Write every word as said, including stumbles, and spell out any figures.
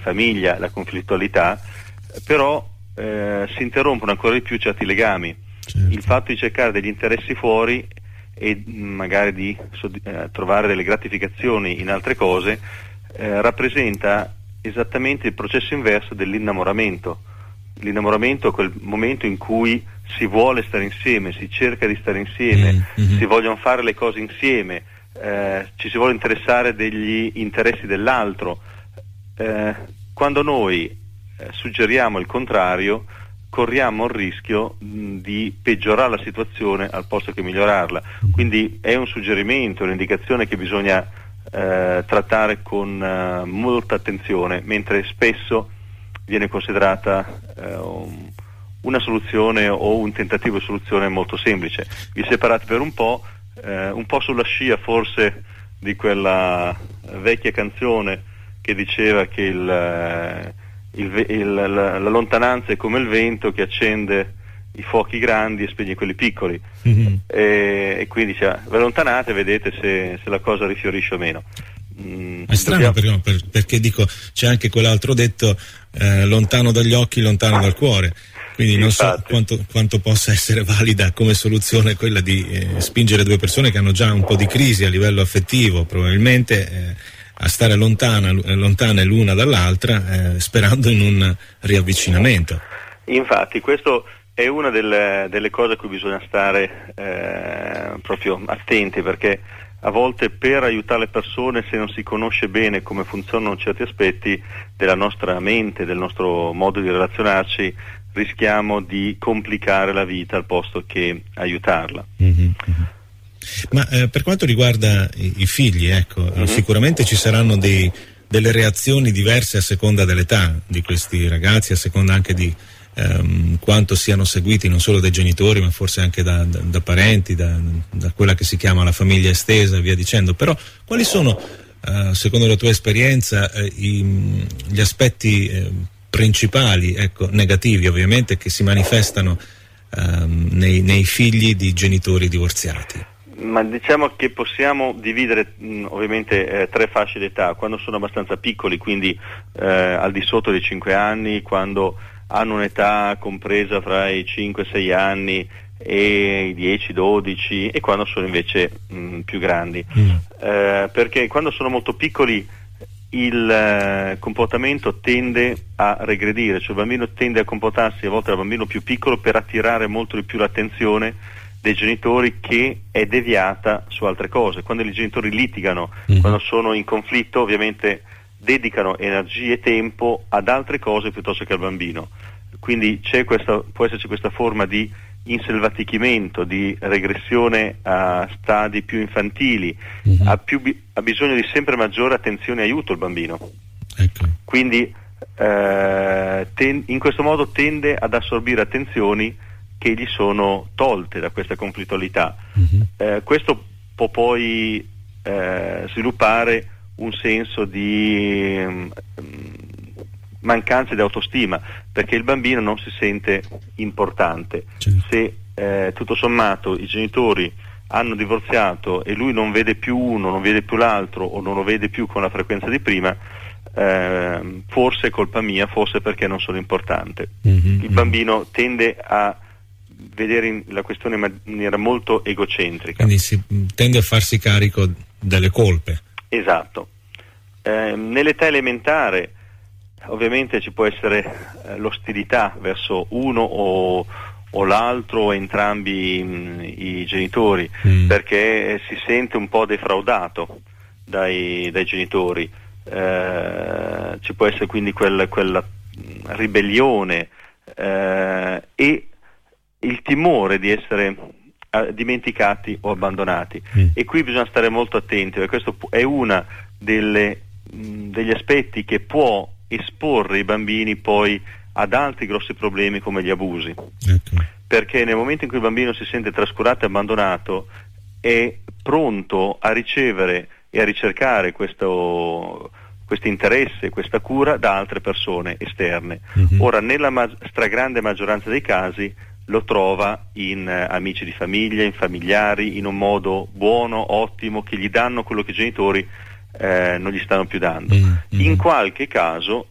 famiglia, la conflittualità, però eh, si interrompono ancora di più certi legami. Certo. Il fatto di cercare degli interessi fuori e magari di eh, trovare delle gratificazioni in altre cose eh, rappresenta esattamente il processo inverso dell'innamoramento. L'innamoramento è quel momento in cui si vuole stare insieme, si cerca di stare insieme, mm-hmm. si vogliono fare le cose insieme, eh, ci si vuole interessare degli interessi dell'altro. Eh, quando noi eh, suggeriamo il contrario, corriamo il rischio mh, di peggiorare la situazione al posto che migliorarla. Quindi è un suggerimento, un'indicazione che bisogna eh, trattare con eh, molta attenzione, mentre spesso viene considerata eh, un, una soluzione o un tentativo di soluzione molto semplice. Vi separate per un po', eh, un po' sulla scia forse di quella vecchia canzone che diceva che il, il, il, la, la lontananza è come il vento che accende i fuochi grandi e spegne quelli piccoli. Mm-hmm. e, e quindi cioè, vi allontanate e vedete se, se la cosa rifiorisce o meno. Mm, è strano dobbiamo... perché, perché dico c'è anche quell'altro detto eh, lontano dagli occhi, lontano dal cuore, quindi non Infatti. so quanto, quanto possa essere valida come soluzione quella di eh, spingere due persone che hanno già un po' di crisi a livello affettivo probabilmente eh, a stare lontana, lontane l'una dall'altra eh, sperando in un riavvicinamento. Infatti questo è una delle, delle cose a cui bisogna stare eh, proprio attenti, perché a volte per aiutare le persone, se non si conosce bene come funzionano certi aspetti della nostra mente, del nostro modo di relazionarci, rischiamo di complicare la vita al posto che aiutarla. Mm-hmm. Ma eh, per quanto riguarda i, i figli, ecco, mm-hmm. sicuramente ci saranno dei, delle reazioni diverse a seconda dell'età di questi ragazzi, a seconda anche di Um, quanto siano seguiti non solo dai genitori ma forse anche da, da, da parenti, da, da quella che si chiama la famiglia estesa e via dicendo. Però quali sono uh, secondo la tua esperienza uh, i, gli aspetti uh, principali, ecco, negativi ovviamente, che si manifestano um, nei, nei figli di genitori divorziati? Ma diciamo che possiamo dividere mh, ovviamente eh, tre fasce d'età: quando sono abbastanza piccoli, quindi eh, al di sotto dei cinque anni, quando hanno un'età compresa fra i cinque sei anni e i dieci dodici, e quando sono invece mh, più grandi. Mm. Eh, perché quando sono molto piccoli il eh, comportamento tende a regredire, cioè il bambino tende a comportarsi a volte da bambino più piccolo per attirare molto di più l'attenzione dei genitori, che è deviata su altre cose. Quando i genitori litigano, mm. quando sono in conflitto, ovviamente dedicano energie e tempo ad altre cose piuttosto che al bambino. Quindi c'è questa, può esserci questa forma di inselvatichimento, di regressione a stadi più infantili, mm-hmm. ha, più, ha bisogno di sempre maggiore attenzione e aiuto il bambino. Ecco. Quindi eh, ten, in questo modo tende ad assorbire attenzioni che gli sono tolte da questa conflittualità. Mm-hmm. Eh, questo può poi eh, sviluppare un senso di um, mancanza di autostima, perché il bambino non si sente importante. Certo. Se eh, tutto sommato i genitori hanno divorziato e lui non vede più uno, non vede più l'altro, o non lo vede più con la frequenza di prima, eh, forse è colpa mia, forse perché non sono importante. Mm-hmm. Il bambino tende a vedere in, la questione in maniera molto egocentrica. Quindi si tende a farsi carico delle colpe. Esatto. Eh, nell'età elementare ovviamente ci può essere eh, l'ostilità verso uno o, o l'altro o entrambi mh, i genitori, mm. perché si sente un po' defraudato dai, dai genitori. Eh, ci può essere quindi quel, quella ribellione eh, e il timore di essere eh, dimenticati o abbandonati. Mm. E qui bisogna stare molto attenti, perché questo è una delle, mh, degli aspetti che può esporre i bambini poi ad altri grossi problemi come gli abusi. Ecco. Perché nel momento in cui il bambino si sente trascurato e abbandonato, è pronto a ricevere e a ricercare questo questo interesse, questa cura da altre persone esterne. Mm-hmm. Ora, nella ma- stragrande maggioranza dei casi lo trova in eh, amici di famiglia, in familiari, in un modo buono, ottimo, che gli danno quello che i genitori eh, non gli stanno più dando. Mm-hmm. In qualche caso